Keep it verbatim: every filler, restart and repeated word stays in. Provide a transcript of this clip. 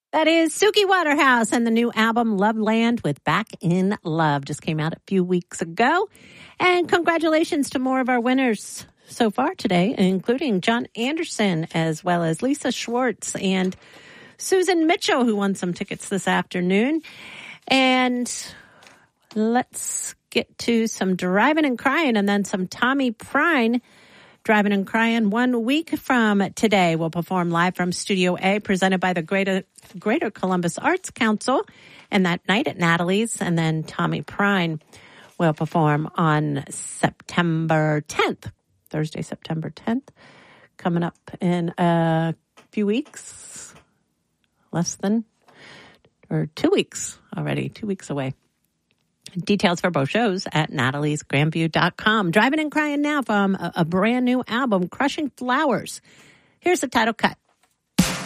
That is Suki Waterhouse and the new album Loveland with Back in Love. Just came out a few weeks ago. And congratulations to more of our winners so far today, including John Anderson as well as Lisa Schwartz and Susan Mitchell, who won some tickets this afternoon. And let's get to some Driving and Crying and then some Tommy Prine. Driving and Crying one week from today will perform live from Studio A, presented by the Greater, Greater Columbus Arts Council, and that night at Natalie's. And then Tommy Prine will perform on September tenth, Thursday, September tenth, coming up in a few weeks, less than, or two weeks already, two weeks away. Details for both shows at natalies grandview dot com. Driving and Crying now from a, a brand new album, Crushing Flowers. Here's the title cut.